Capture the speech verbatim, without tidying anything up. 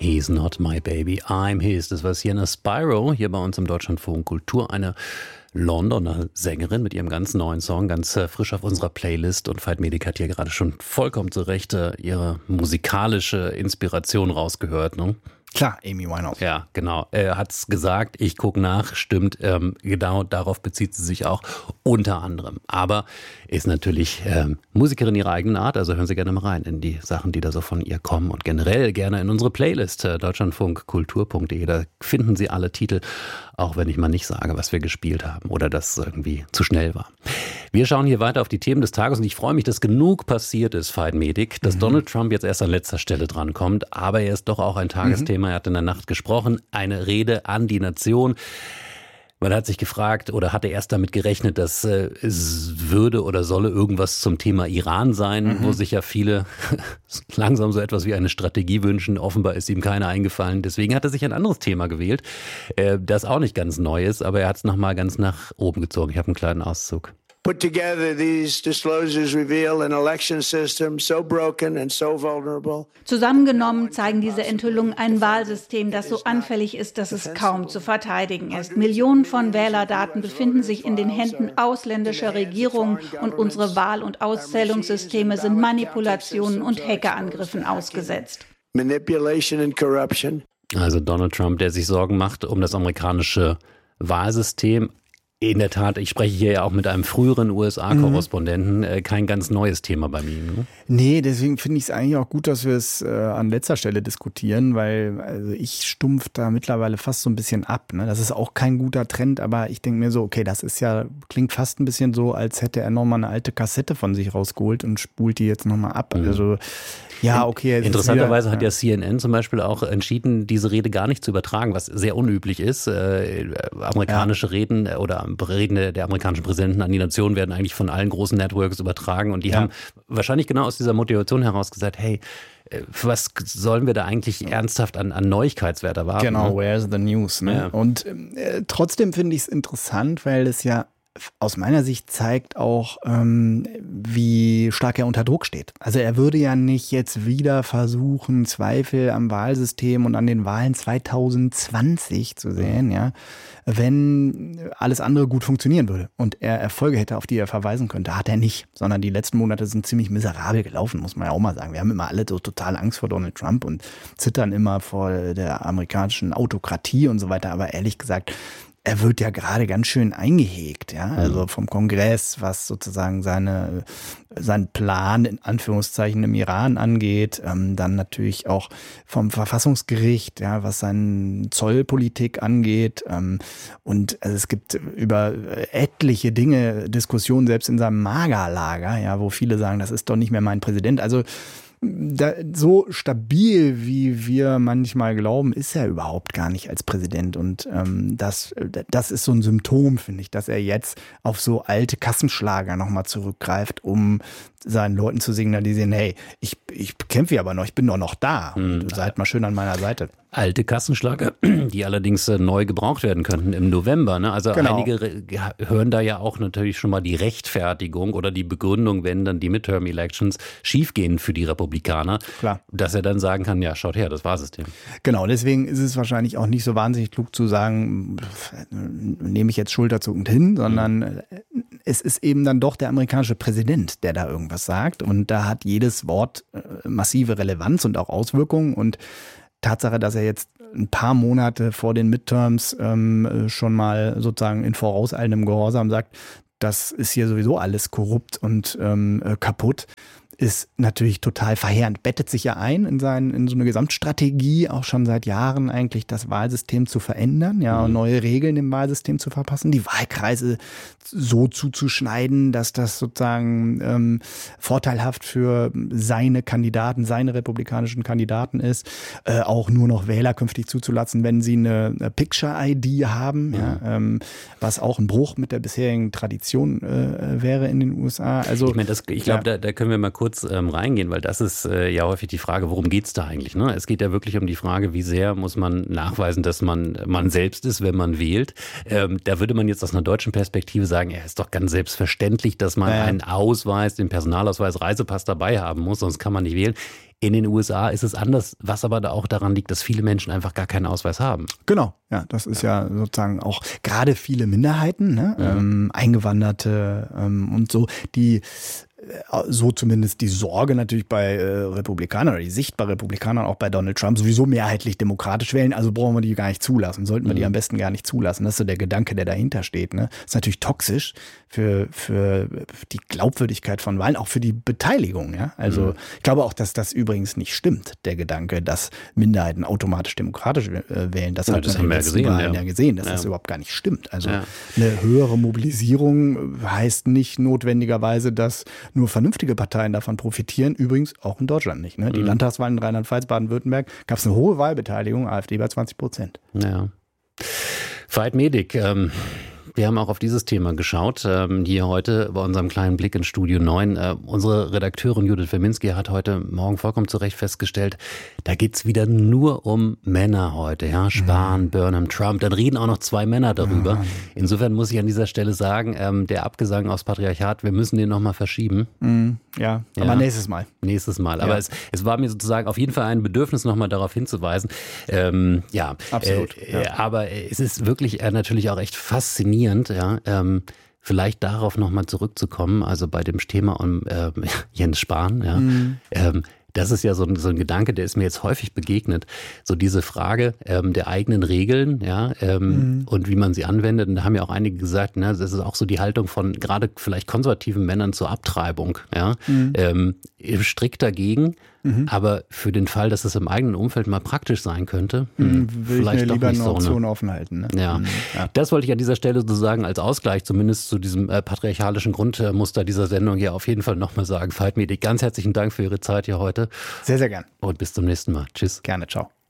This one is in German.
He's not my baby, I'm his. Das war Sienna Spyro hier bei uns im Deutschlandfunk Kultur. Eine Londoner Sängerin mit ihrem ganz neuen Song, ganz äh, frisch auf unserer Playlist. Und Veit Medik hat hier gerade schon vollkommen zu Recht äh, ihre musikalische Inspiration rausgehört, ne? Klar, Amy Winehouse. Ja, genau. Er hat's gesagt, ich gucke nach, stimmt, ähm, genau darauf bezieht sie sich auch unter anderem. Aber ist natürlich ähm, Musikerin ihrer eigenen Art, also hören Sie gerne mal rein in die Sachen, die da so von ihr kommen und generell gerne in unsere Playlist äh, deutschlandfunk kultur punkt de. Da finden Sie alle Titel, auch wenn ich mal nicht sage, was wir gespielt haben oder dass es irgendwie zu schnell war. Wir schauen hier weiter auf die Themen des Tages und ich freue mich, dass genug passiert ist, Veit Medik, dass mhm. Donald Trump jetzt erst an letzter Stelle drankommt, aber er ist doch auch ein Tagesthema. Mhm. Er hat in der Nacht gesprochen, eine Rede an die Nation. Man hat sich gefragt oder hatte erst damit gerechnet, dass äh, es würde oder solle irgendwas zum Thema Iran sein, mhm. wo sich ja viele langsam so etwas wie eine Strategie wünschen. Offenbar ist ihm keine eingefallen. Deswegen hat er sich ein anderes Thema gewählt, äh, das auch nicht ganz neu ist, aber er hat es nochmal ganz nach oben gezogen. Ich habe einen kleinen Auszug. Put together, these disclosures reveal an election system so broken and so vulnerable. Zusammengenommen zeigen diese Enthüllungen ein Wahlsystem, das so anfällig ist, dass es kaum zu verteidigen ist. Millionen von Wählerdaten befinden sich in den Händen ausländischer Regierungen und unsere Wahl- und Auszählungssysteme sind Manipulationen und Hackerangriffen ausgesetzt. Manipulation and corruption. Also Donald Trump, der sich Sorgen macht um das amerikanische Wahlsystem. In der Tat, ich spreche hier ja auch mit einem früheren U S A-Korrespondenten, mhm. kein ganz neues Thema bei mir. Ne? Nee, deswegen finde ich es eigentlich auch gut, dass wir es äh, an letzter Stelle diskutieren, weil also ich stumpf da mittlerweile fast so ein bisschen ab. Ne? Das ist auch kein guter Trend, aber ich denke mir so, okay, das ist ja, klingt fast ein bisschen so, als hätte er nochmal eine alte Kassette von sich rausgeholt und spult die jetzt nochmal ab. Mhm. Also ja, okay. Interessanterweise wieder, hat ja C N N zum Beispiel auch entschieden, diese Rede gar nicht zu übertragen, was sehr unüblich ist. Äh, amerikanische ja. Reden oder Reden der amerikanischen Präsidenten an die Nation werden eigentlich von allen großen Networks übertragen und die ja. haben wahrscheinlich genau aus dieser Motivation heraus gesagt, hey, was sollen wir da eigentlich ernsthaft an, an Neuigkeitswert erwarten? Genau, ne? where's the news? Ne? Ja. Und äh, trotzdem finde ich es interessant, weil es ja aus meiner Sicht zeigt auch, ähm, wie stark er unter Druck steht. Also er würde ja nicht jetzt wieder versuchen, Zweifel am Wahlsystem und an den Wahlen zwanzig zwanzig zu sehen, ja, wenn alles andere gut funktionieren würde und er Erfolge hätte, auf die er verweisen könnte. Hat er nicht, sondern die letzten Monate sind ziemlich miserabel gelaufen, muss man ja auch mal sagen. Wir haben immer alle so total Angst vor Donald Trump und zittern immer vor der amerikanischen Autokratie und so weiter, aber ehrlich gesagt, er wird ja gerade ganz schön eingehegt, ja, also vom Kongress, was sozusagen seine, seinen Plan in Anführungszeichen im Iran angeht, ähm, dann natürlich auch vom Verfassungsgericht, ja, was seine Zollpolitik angeht, ähm, und also es gibt über etliche Dinge Diskussionen, selbst in seinem Magerlager, ja, wo viele sagen, das ist doch nicht mehr mein Präsident, also Da, so stabil, wie wir manchmal glauben, ist er überhaupt gar nicht als Präsident. Und ähm, das, das ist so ein Symptom, finde ich, dass er jetzt auf so alte Kassenschlager nochmal zurückgreift, um seinen Leuten zu signalisieren, hey, ich, ich kämpfe aber noch, ich bin doch noch da. Und hm. seid mal schön an meiner Seite. Alte Kassenschlager, die allerdings neu gebraucht werden könnten im November. Ne? Also genau. Einige hören da ja auch natürlich schon mal die Rechtfertigung oder die Begründung, wenn dann die Midterm-Elections schiefgehen für die Republikaner, Klar. dass er dann sagen kann, ja, schaut her, das Wahlsystem. Genau, deswegen ist es wahrscheinlich auch nicht so wahnsinnig klug zu sagen, nehme ich jetzt schulterzuckend hin, sondern mhm. es ist eben dann doch der amerikanische Präsident, der da irgendwas sagt. Und da hat jedes Wort massive Relevanz und auch Auswirkungen. Und Tatsache, dass er jetzt ein paar Monate vor den Midterms ähm, schon mal sozusagen in vorauseilendem Gehorsam sagt, das ist hier sowieso alles korrupt und ähm, kaputt, ist natürlich total verheerend. Bettet sich ja ein in, seinen, in so eine Gesamtstrategie, auch schon seit Jahren eigentlich das Wahlsystem zu verändern, ja, und neue Regeln im Wahlsystem zu verpassen, die Wahlkreise so zuzuschneiden, dass das sozusagen ähm, vorteilhaft für seine Kandidaten, seine republikanischen Kandidaten ist, äh, auch nur noch Wähler künftig zuzulassen, wenn sie eine, eine Picture-I D haben, mhm. ja, ähm, was auch ein Bruch mit der bisherigen Tradition äh, wäre in den U S A. Also ich meine, das, ich glaube, ja. da, da können wir mal kurz ähm, reingehen, weil das ist äh, ja häufig die Frage, worum geht's da eigentlich? Ne? Es geht ja wirklich um die Frage, wie sehr muss man nachweisen, dass man man selbst ist, wenn man wählt. Ähm, da würde man jetzt aus einer deutschen Perspektive sagen, ja, ist doch ganz selbstverständlich, dass man ja. einen Ausweis, den Personalausweis, Reisepass dabei haben muss, sonst kann man nicht wählen. In den U S A ist es anders, was aber da auch daran liegt, dass viele Menschen einfach gar keinen Ausweis haben. Genau, ja, das ist ja, ja sozusagen auch gerade viele Minderheiten, ne? mhm. ähm, Eingewanderte ähm, und so, die so zumindest die Sorge natürlich bei äh, Republikanern oder die Sicht bei Republikanern, auch bei Donald Trump, sowieso mehrheitlich demokratisch wählen, also brauchen wir die gar nicht zulassen, sollten wir mhm. die am besten gar nicht zulassen. Das ist so der Gedanke, der dahinter steht. Ne? Das ist natürlich toxisch für, für die Glaubwürdigkeit von Wahlen, auch für die Beteiligung. Ja? Also mhm. ich glaube auch, dass das übrigens nicht stimmt, der Gedanke, dass Minderheiten automatisch demokratisch äh, wählen. Das, ja, hat das man haben wir ja gesehen, ja. ja. gesehen, dass ja. das überhaupt gar nicht stimmt. Also ja. eine höhere Mobilisierung heißt nicht notwendigerweise, dass nur vernünftige Parteien davon profitieren, übrigens auch in Deutschland nicht. Ne? Die mhm. Landtagswahlen in Rheinland-Pfalz, Baden-Württemberg gab es eine hohe Wahlbeteiligung, AfD bei zwanzig Prozent. Ja. Veit Medig, ähm, wir haben auch auf dieses Thema geschaut, ähm, hier heute bei unserem kleinen Blick in Studio neun. Äh, unsere Redakteurin Judith Weminski hat heute Morgen vollkommen zu Recht festgestellt, da geht's wieder nur um Männer heute. Ja? Spahn, mhm. Burnham, Trump, dann reden auch noch zwei Männer darüber. Mhm. Insofern muss ich an dieser Stelle sagen, ähm, der Abgesang aufs Patriarchat, wir müssen den nochmal verschieben. Mhm. Ja, ja, aber nächstes Mal. Nächstes Mal. Aber ja. es, es war mir sozusagen auf jeden Fall ein Bedürfnis, nochmal darauf hinzuweisen. Ähm, ja, absolut. Äh, ja. Aber es ist wirklich äh, natürlich auch echt faszinierend, ja, ähm, vielleicht darauf nochmal zurückzukommen, also bei dem Thema um äh, Jens Spahn, ja, mhm. ähm, das ist ja so ein, so ein Gedanke, der ist mir jetzt häufig begegnet. So diese Frage ähm, der eigenen Regeln, ja, ähm, mhm. und wie man sie anwendet. Und da haben ja auch einige gesagt, ne, das ist auch so die Haltung von gerade vielleicht konservativen Männern zur Abtreibung, ja, mhm. ähm, strikt dagegen. Mhm. Aber für den Fall, dass es im eigenen Umfeld mal praktisch sein könnte, mhm, will vielleicht ich mir doch lieber nicht eine so, Option ne? offen halten. Ne? Ja. Mhm. ja, das wollte ich an dieser Stelle sozusagen als Ausgleich zumindest zu diesem äh, patriarchalischen Grundmuster dieser Sendung hier auf jeden Fall nochmal sagen. Veit Medig, ganz herzlichen Dank für Ihre Zeit hier heute. Sehr, sehr gern. Und bis zum nächsten Mal. Tschüss. Gerne, ciao.